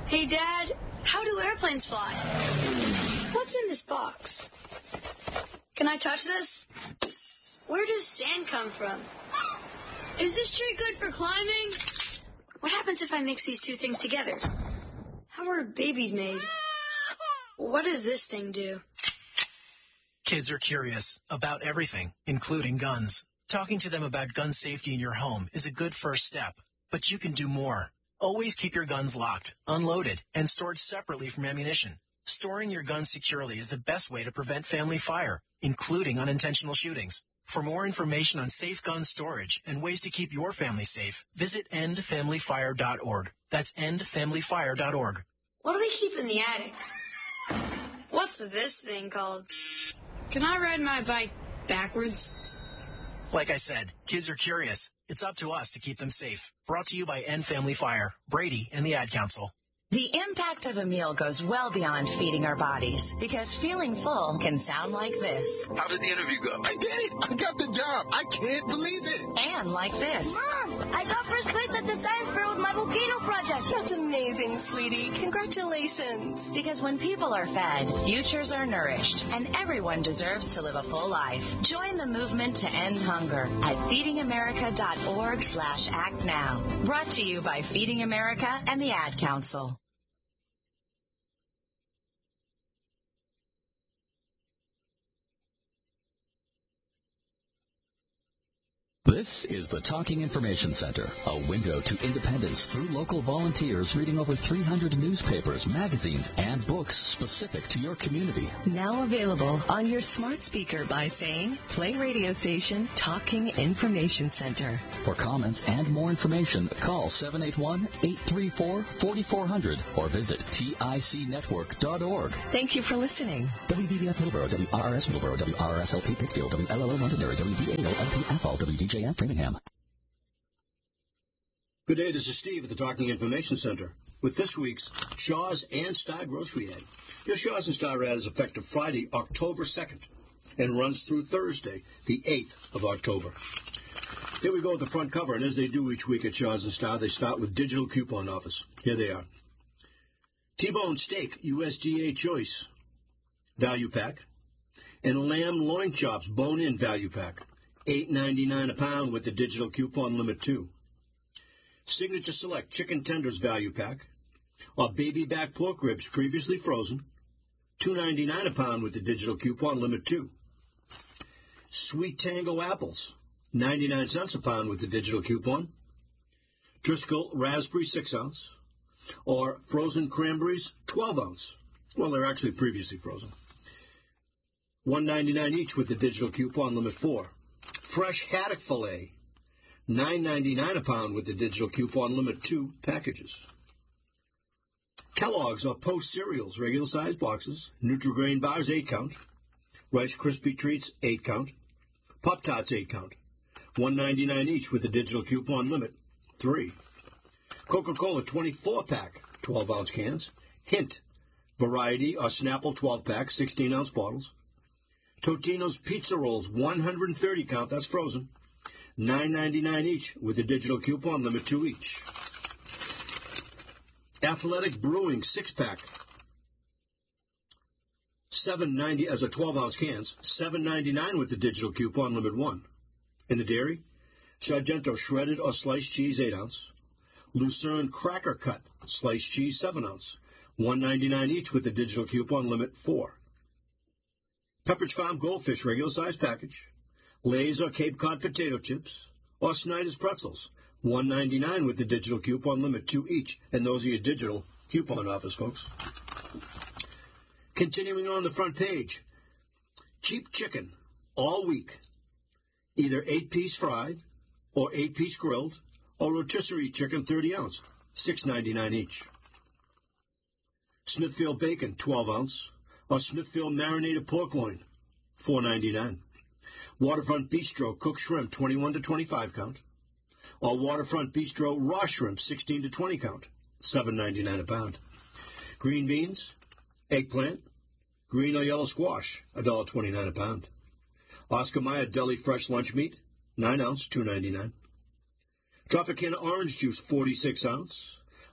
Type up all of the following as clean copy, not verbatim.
Hey, Dad, how do airplanes fly? What's in this box? Can I touch this? Where does sand come from? Is this tree good for climbing? What happens if I mix these two things together? How are babies made? What does this thing do? Kids are curious about everything, including guns. Talking to them about gun safety in your home is a good first step, but you can do more. Always keep your guns locked, unloaded, and stored separately from ammunition. Storing your guns securely is the best way to prevent family fire, including unintentional shootings. For more information on safe gun storage and ways to keep your family safe, visit endfamilyfire.org. That's endfamilyfire.org. What do we keep in the attic? What's this thing called? Can I ride my bike backwards? Like I said, kids are curious. It's up to us to keep them safe. Brought to you by End Family Fire, Brady, and the Ad Council. The impact of a meal goes well beyond feeding our bodies, because feeling full can sound like this. How did the interview go? I did it! I got the job! I can't believe it! And like this. Mom, I got first place at the science fair with my volcano project. That's amazing, sweetie. Congratulations. Because when people are fed, futures are nourished, and everyone deserves to live a full life. Join the movement to end hunger at feedingamerica.org/act now. Brought to you by Feeding America and the Ad Council. This is the Talking Information Center, a window to independence through local volunteers reading over 300 newspapers, magazines, and books specific to your community. Now available on your smart speaker by saying, play radio station Talking Information Center. For comments and more information, call 781-834-4400 or visit ticnetwork.org. Thank you for listening. WVBF Middleborough, WRRS Middleborough, WRRS-LP Pittsfield, WLLO Londonderry, WVAO-LP Athol, WDJF Framingham. Good day, this is Steve at the Talking Information Center with this week's Shaw's and Star Grocery Ad. Your Shaw's and Star ad is effective Friday, October 2nd, and runs through Thursday, the 8th of October. Here we go with the front cover, and as they do each week at Shaw's and Star, they start with Digital Coupon Office. Here they are. T-bone steak, USDA Choice, Value Pack, and lamb loin chops, bone-in Value Pack. $8.99 a pound with the digital coupon limit 2. Signature Select Chicken Tenders Value Pack, or baby back pork ribs previously frozen, $2.99 a pound with the digital coupon limit 2. Sweet Tango Apples, 99 cents a pound with the digital coupon. Driscoll Raspberry 6 ounce, or frozen cranberries 12 ounce. Well, they're actually previously frozen. $1.99 each with the digital coupon limit 4. Fresh haddock fillet, $9.99 a pound with the digital coupon limit 2 packages. Kellogg's or Post cereals, regular size boxes. Nutri-Grain bars, 8 count. Rice Krispie treats, 8 count. Pop-Tarts, 8 count. $1.99 each with the digital coupon limit 3. Coca-Cola 24-pack, 12-ounce cans. Hint, variety or Snapple 12-pack, 16-ounce bottles. Totino's Pizza Rolls, 130 count, that's frozen, $9.99 each with the digital coupon limit 2 each. Athletic Brewing 6-pack, $7.90 as a 12-ounce cans, $7.99 with the digital coupon limit 1. In the dairy, Sargento shredded or sliced cheese 8 ounce, Lucerne Cracker Cut sliced cheese 7 ounce, $1.99 each with the digital coupon limit 4. Pepperidge Farm Goldfish regular size package, Lay's or Cape Cod potato chips, or Snyder's pretzels, $1.99 with the digital coupon limit 2 each, and those are your digital coupon offers, folks. Continuing on the front page, cheap chicken all week, either 8-piece fried or 8-piece grilled, or rotisserie chicken 30 ounce, $6.99 each. Smithfield bacon 12 ounce. Or Smithfield marinated pork loin, $4.99. Waterfront Bistro cooked shrimp, 21 to 25 count. Or Waterfront Bistro raw shrimp, 16 to 20 count, $7.99 a pound. Green beans, eggplant, green or yellow squash, $1.29 a pound. Oscar Mayer deli fresh lunch meat, 9 ounce, $2.99. Tropicana orange juice, 46 ounce.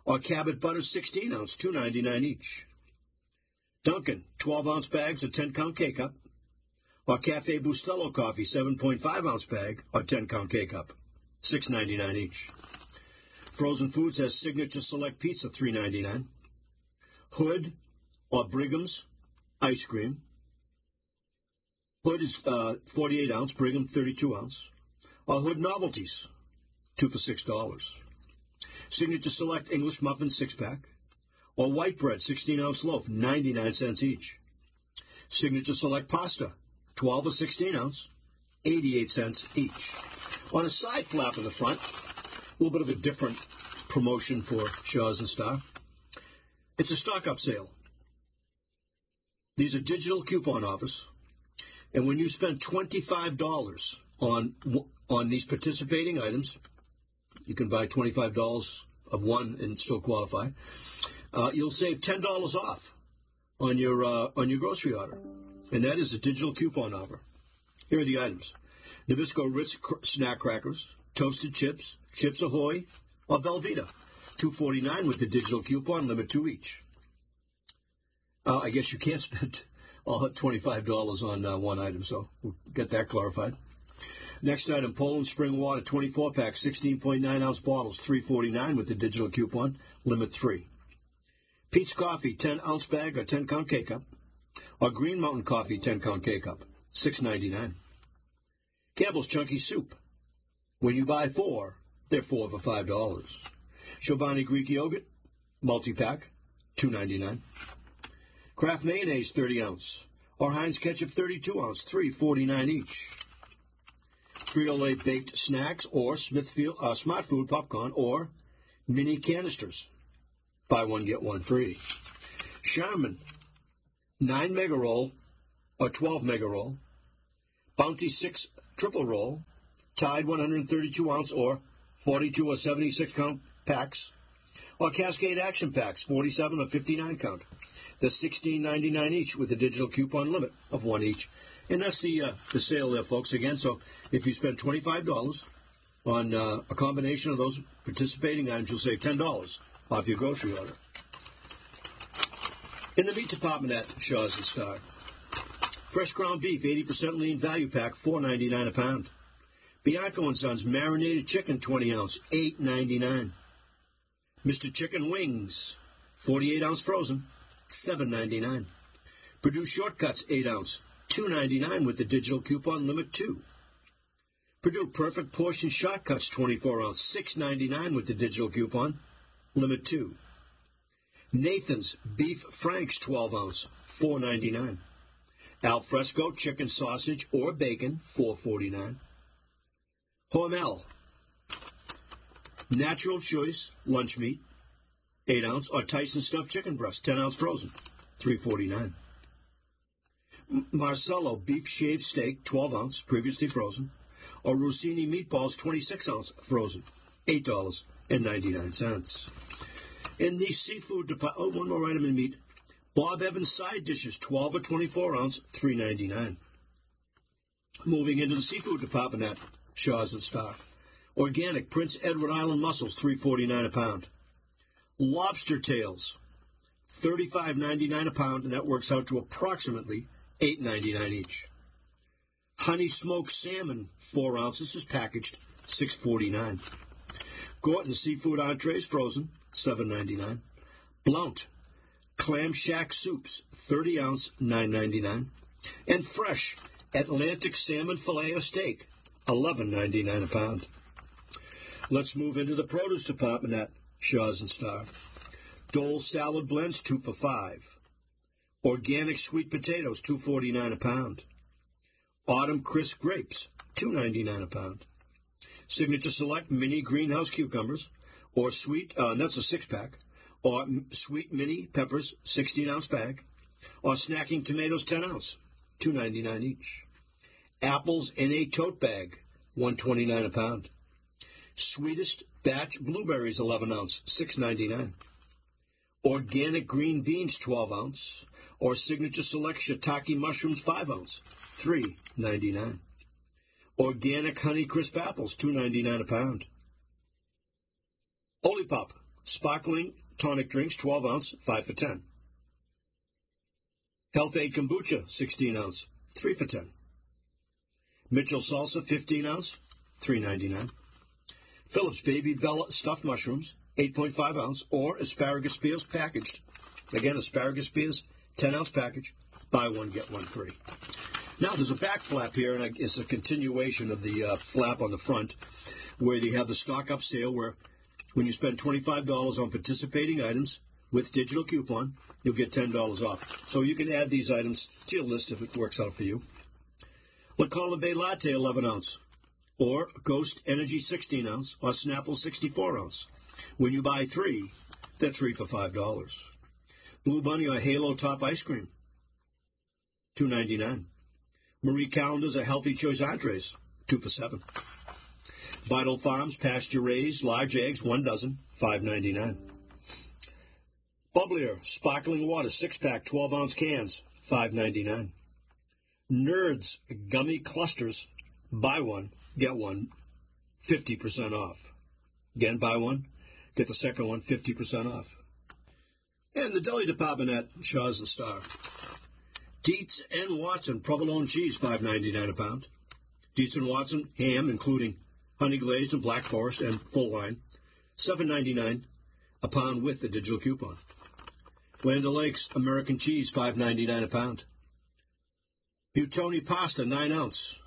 Or Cabot Butter 16 ounce, $2.99 each. Dunkin', 12-ounce bags or 10-count K-Cup. Or Cafe Bustelo coffee, 7.5-ounce bag or 10-count K-Cup, $6.99 each. Frozen Foods has Signature Select Pizza, $3.99. Hood or Brigham's ice cream. Hood is 48-ounce, Brigham 32-ounce. Or Hood Novelties, 2 for $6. Signature Select English Muffin 6-pack. Or White Bread 16-ounce loaf, 99 cents each. Signature Select Pasta, 12 or 16-ounce, 88 cents each. On a side flap in the front, a little bit of a different promotion for Shaw's and Star. It's a stock-up sale. These are digital coupon offers. And when you spend $25 on these participating items, you can buy $25 of one and still qualify. You'll save $10 off on your grocery order, and that is a digital coupon offer. Here are the items: Nabisco Ritz snack crackers, toasted chips, Chips Ahoy, or Belvita, $2.49 with the digital coupon, limit 2 each. I guess you can't spend all $25 on one item, so we'll get that clarified. Next item, Poland Spring Water 24-pack, 16.9-ounce bottles, $3.49 with the digital coupon, limit 3. Pete's Coffee, 10-ounce bag or 10-count K-Cup. Or Green Mountain Coffee, 10-count K-Cup, $6.99. Campbell's Chunky Soup. When you buy 4, they're 4 for $5. Chobani Greek Yogurt, multi-pack, $2.99. Kraft Mayonnaise, 30-ounce. Or Heinz Ketchup, 32-ounce, $3.49 each. Frito-Lay Baked Snacks or Smithfield Smart Food Popcorn or Mini Canisters. Buy one, get one free. Charmin, 9 mega roll or 12 mega roll. Bounty 6 triple roll. Tide 132-ounce or 42 or 76-count packs. Or Cascade Action Packs, 47 or 59-count. That's $16.99 each with a digital coupon limit of 1 each. And that's the sale there, folks. Again, so if you spend $25 on a combination of those participating items, you'll save $10 off your grocery order. In the meat department at Shaw's and Star, fresh ground beef, 80% lean value pack, $4.99 a pound. Bianco & Sons marinated chicken, 20-ounce, $8.99. Mr. Chicken Wings, 48-ounce frozen, $7.99. Purdue Shortcuts, 8-ounce, $2.99 with the digital coupon, limit 2. Purdue Perfect Portion Shortcuts, 24-ounce, $6.99 with the digital coupon, limit 2. Nathan's Beef Franks, 12-ounce, $4.99. Al Fresco Chicken Sausage or Bacon, $4.49. Hormel Natural Choice Lunch Meat, 8-ounce, or Tyson Stuffed Chicken Breast, 10-ounce frozen, $3.49. Marcello Beef Shaved Steak, 12-ounce, previously frozen, or Rossini Meatballs, 26-ounce, frozen, $8.99. In the seafood department, one more item in meat. Bob Evans Side Dishes, 12 or 24-ounce, $3.99. Moving into the seafood department at Shaw's and Star. Organic Prince Edward Island mussels, $3.49 a pound. Lobster tails, $35.99 a pound, and that works out to approximately $8.99 each. Honey smoked salmon, 4 ounces, is packaged, $6.49. Gorton seafood entrees, frozen, $7.99. Blount clam shack soups, 30-ounce, $9.99. And fresh Atlantic salmon fillet or steak, $11.99 a pound. Let's move into the produce department at Shaw's and Star. Dole salad blends, 2 for $5. Organic sweet potatoes, $2.49 a pound. Autumn crisp grapes, $2.99 a pound. Signature Select mini greenhouse cucumbers, or sweet, that's a 6-pack, or sweet mini peppers, 16-ounce bag, or snacking tomatoes, 10-ounce, $2.99 each. Apples in a tote bag, $1.29 a pound. Sweetest batch blueberries, 11-ounce, $6.99. Organic green beans, 12-ounce, or Signature Select shiitake mushrooms, 5-ounce, $3.99. Organic Honey Crisp apples, $2.99 a pound. Olipop Sparkling tonic drinks, 12 ounce, 5 for $10. Health Aid Kombucha, 16 ounce, 3 for $10. Mitchell Salsa, 15 ounce, $3.99. Phillips Baby Bella Stuffed Mushrooms, 8.5 ounce, or asparagus spears packaged. Again, asparagus spears, 10 ounce package, buy one, get one free. Now, there's a back flap here, and it's a continuation of the flap on the front, where you have the stock up sale, where when you spend $25 on participating items with digital coupon, you'll get $10 off. So you can add these items to your list if it works out for you. La Column Bay Latte, 11 ounce, or Ghost Energy, 16 ounce, or Snapple, 64 ounce. When you buy 3, they're 3 for $5. Blue Bunny or Halo Top Ice Cream, $2.99. Marie Callender's a Healthy Choice Entrees, 2 for $7. Vital Farms Pasture Raised Large Eggs, 1 dozen, $5.99. Bubblier Sparkling Water 6-pack 12-ounce cans, $5.99. Nerds Gummy Clusters, buy one, get one, 50% off. Again, buy one, get the second one, 50% off. And the deli department at Shaw's the Star. Dietz and Watson provolone cheese, $5.99 a pound. Dietz and Watson ham, including honey glazed and black forest and full line, $7.99 a pound with the digital coupon. Land O'Lakes American cheese, $5.99 a pound. Buitoni pasta, 9 ounce.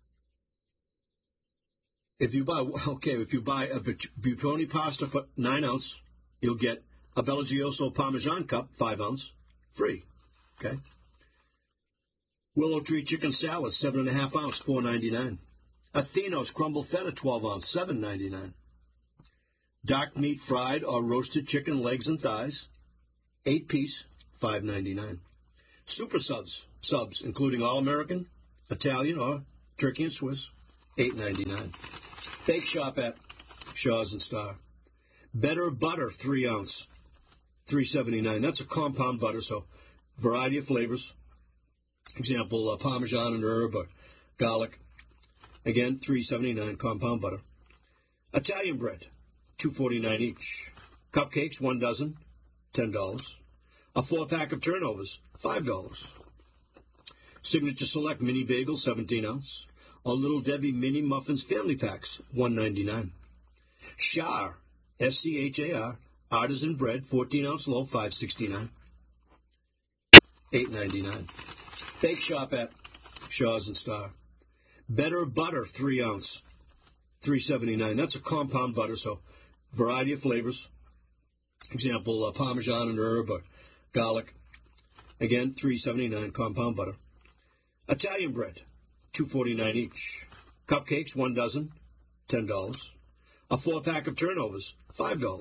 If you buy a Buitoni pasta for 9 ounce, you'll get a Bellagioso Parmesan cup, 5 ounce, free. Okay. Willow Tree chicken salad, 7.5 ounce, $4.99. Athenos crumble feta, 12 ounce, $7.99. Dark meat fried or roasted chicken legs and thighs, 8 piece, $5.99. Super subs, including All-American, Italian, or Turkey and Swiss, $8.99. Bake shop at Shaw's and Star. Better butter, 3 ounce, $3.79. That's a compound butter, so variety of flavors. Example, Parmesan and herb or garlic. Again, $3.79 compound butter. Italian bread, $2.49 each. Cupcakes, 1 dozen, $10. A 4-pack of turnovers, $5. Signature Select mini bagel, 17 ounce. Or Little Debbie mini muffins family packs, $1.99. Char, SCHAR, artisan bread, 14 ounce loaf, $5.69. $8.99. Bake shop at Shaw's and Star. Better butter, 3 ounce, $3.79. That's a compound butter, so variety of flavors. Example, Parmesan and herb or garlic. Again, $3.79 compound butter. Italian bread, $2.49 each. Cupcakes, 1 dozen, $10. A 4-pack of turnovers, $5.